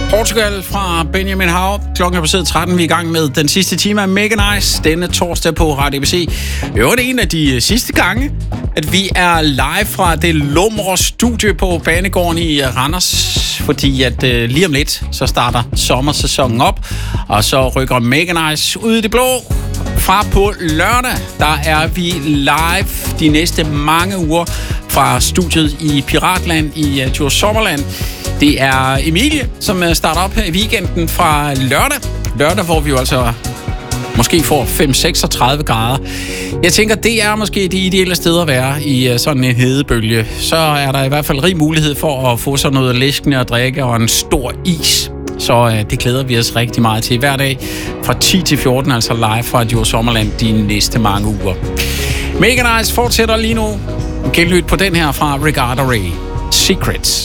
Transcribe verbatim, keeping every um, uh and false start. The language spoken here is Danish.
Portugal fra Benjamin Hav. Klokken er passeret tretten. Vi er i gang med den sidste time af Mega Nice denne torsdag på Radio A B C. Det er en af de sidste gange, at vi er live fra det lumre studie på Banegården i Randers. Fordi at øh, lige om lidt, så starter sommersæsonen op. Og så rykker Mega Nice ud i det blå. Fra på lørdag, der er vi live de næste mange uger fra studiet i Piratland i uh, Djurs Sommerland. Det er Emilie, som starter op her i weekenden fra lørdag. Lørdag, hvor vi jo altså måske får fem til seksogtredive grader. Jeg tænker, det er måske det ideelle sted at være i sådan en hedebølge. Så er der i hvert fald rig mulighed for at få sådan noget læskende at drikke og en stor is. Så øh, det glæder vi os rigtig meget til hver dag fra ti til fjorten, altså live fra Djurs Sommerland de næste mange uger. Mega Nice fortsætter lige nu. Genlyt på den her fra Ricardo Ray. Secrets.